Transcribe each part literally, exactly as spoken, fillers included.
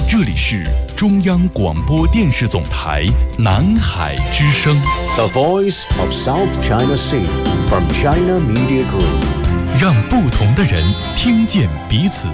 这里是中央广播电视总台南海之声 The Voice of South China Sea from China Media Group， 让不同的人听见彼此。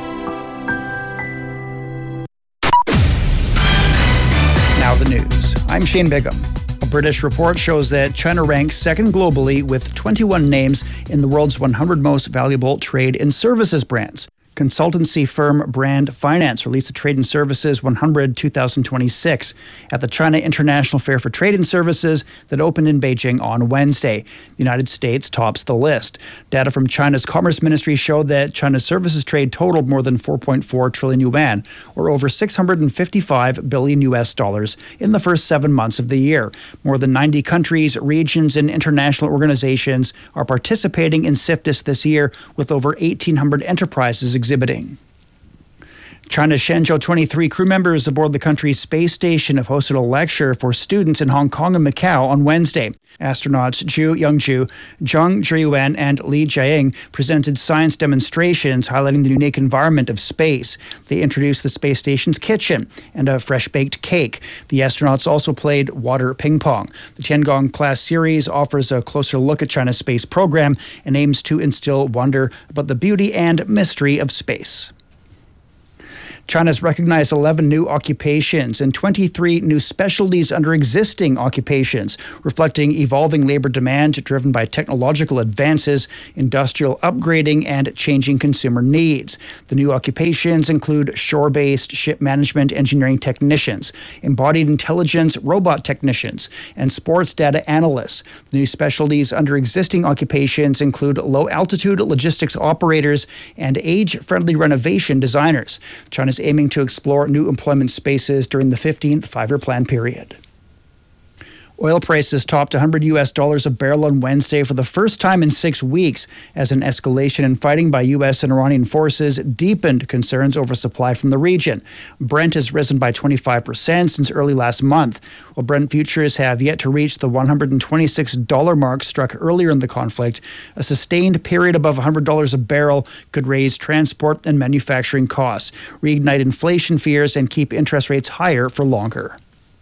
Now the news. I'm Shane Bigham. A British report shows that China ranks second globally with twenty-one names in the world's one hundred most valuable trade and services brands. Consultancy firm Brand Finance released the Trade and Services one hundred twenty twenty-six at the China International Fair for Trade and Services that opened in Beijing on Wednesday. The United States tops the list. Data from China's Commerce Ministry showed that China's services trade totaled more than four point four trillion yuan, or over six hundred fifty-five billion U S dollars in the first seven months of the year. More than ninety countries, regions, and international organizations are participating in CIFTIS this year, with over eighteen hundred enterprises exhibiting. China's Shenzhou twenty-three crew members aboard the country's space station have hosted a lecture for students in Hong Kong and Macau on Wednesday. Astronauts Zhu Yongzhu, Zhang Zhiyuan, and Li Jiaying presented science demonstrations highlighting the unique environment of space. They introduced the space station's kitchen and a fresh-baked cake. The astronauts also played water ping pong. The Tiangong-class series offers a closer look at China's space program and aims to instill wonder about the beauty and mystery of space. China's recognized eleven new occupations and twenty-three new specialties under existing occupations, reflecting evolving labor demand driven by technological advances, industrial upgrading, and changing consumer needs. The new occupations include shore-based ship management engineering technicians, embodied intelligence robot technicians, and sports data analysts. The new specialties under existing occupations include low-altitude logistics operators and age-friendly renovation designers. China's aiming to explore new employment spaces during the fifteenth five-year plan period. Oil prices topped one hundred U S dollars a barrel on Wednesday for the first time in six weeks as an escalation in fighting by U S and Iranian forces deepened concerns over supply from the region. Brent has risen by twenty-five percent since early last month, while Brent futures have yet to reach the one hundred twenty-six dollars mark struck earlier in the conflict. A sustained period above one hundred dollars a barrel could raise transport and manufacturing costs, reignite inflation fears, and keep interest rates higher for longer.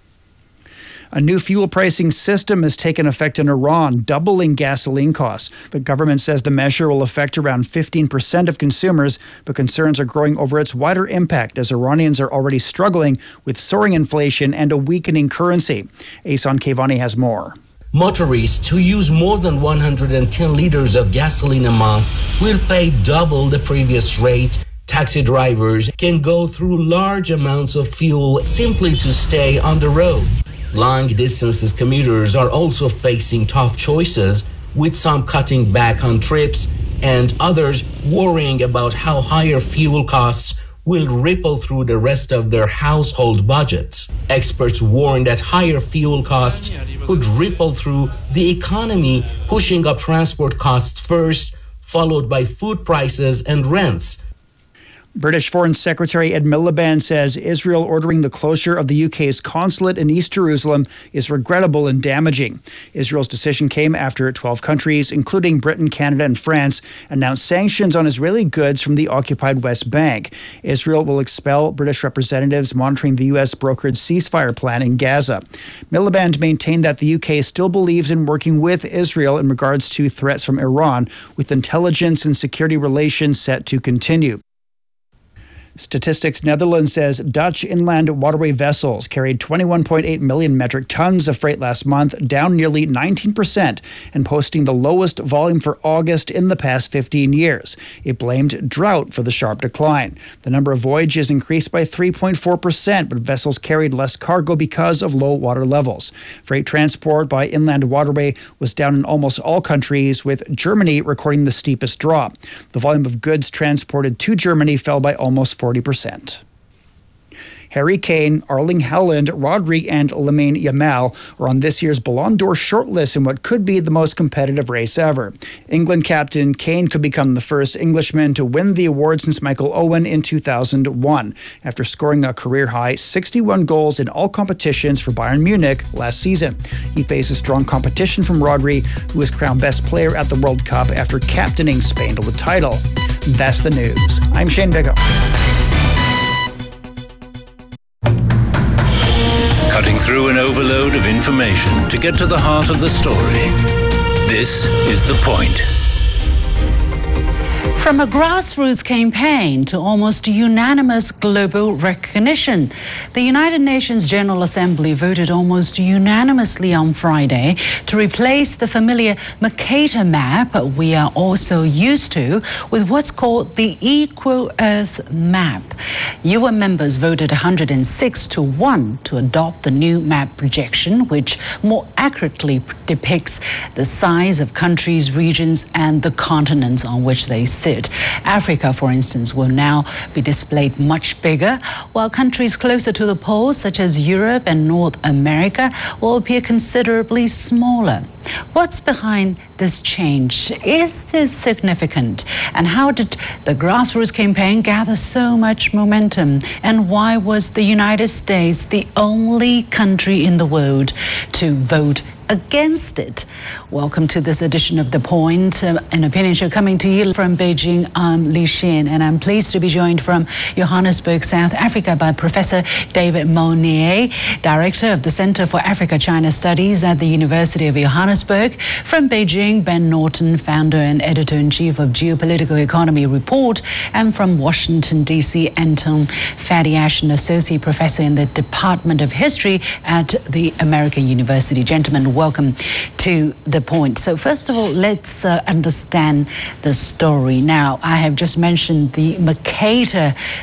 A new fuel pricing system has taken effect in Iran, doubling gasoline costs. The government says the measure will affect around fifteen percent of consumers, but concerns are growing over its wider impact as Iranians are already struggling with soaring inflation and a weakening currency. Asan Kevani has more. Motorists who use more than one hundred ten liters of gasoline a month will pay double the previous rate. Taxi drivers can go through large amounts of fuel simply to stay on the road. Long distances commuters are also facing tough choices, with some cutting back on trips and others worrying about how higher fuel costs will ripple through the rest of their household budgets. Experts warn that higher fuel costs could ripple through the economy, pushing up transport costs first, followed by food prices and rents. British Foreign Secretary Ed Miliband says Israel ordering the closure of the U K's consulate in East Jerusalem is regrettable and damaging. Israel's decision came after twelve countries, including Britain, Canada, and France, announced sanctions on Israeli goods from the occupied West Bank. Israel will expel British representatives monitoring the U S-brokered ceasefire plan in Gaza. Miliband maintained that the U K still believes in working with Israel in regards to threats from Iran, with intelligence and security relations set to continue. Statistics Netherlands says Dutch inland waterway vessels carried twenty-one point eight million metric tons of freight last month, down nearly nineteen percent, and posting the lowest volume for August in the past fifteen years. It blamed drought for the sharp decline. The number of voyages increased by three point four percent, but vessels carried less cargo because of low water levels. Freight transport by inland waterway was down in almost all countries, with Germany recording the steepest drop. The volume of goods transported to Germany fell by almost forty percent. Harry Kane, Erling Haaland, Rodri, and Lamine Yamal are on this year's Ballon d'Or shortlist in what could be the most competitive race ever. England captain Kane could become the first Englishman to win the award since Michael Owen in two thousand one, after scoring a career-high sixty-one goals in all competitions for Bayern Munich last season. He faces strong competition from Rodri, who was crowned best player at the World Cup after captaining Spain to the title. That's the news. I'm Shane Bigham. through an overload of information to get to the heart of the story. This is The Point. From a grassroots campaign to almost unanimous global recognition, the United Nations General Assembly voted almost unanimously on Friday to replace the familiar Mercator map we are also used to with what's called the Equal Earth Map. U N members voted one hundred six to one to adopt the new map projection, which more accurately depicts the size of countries, regions, and the continents on which they sit. Africa, for instance, will now be displayed much bigger, while countries closer to the poles, such as Europe and North America, will appear considerably smaller. What's behind this change? Is this significant? And how did the grassroots campaign gather so much momentum? And why was the United States the only country in the world to vote against it? Welcome to this edition of The Point, uh, an opinion show coming to you from Beijing. I'm Li Xin, and I'm pleased to be joined from Johannesburg, South Africa by Professor David Monnier, Director of the Center for Africa-China Studies at the University of Johannesburg. From Beijing, Ben Norton, founder and editor-in-chief of Geopolitical Economy Report. And from Washington, D C, Anton Fadiash, Associate Professor in the Department of History at the American University. Gentlemen, welcome to The Point. So first of all, let's uh, understand the story. Now, I have just mentioned the Mercator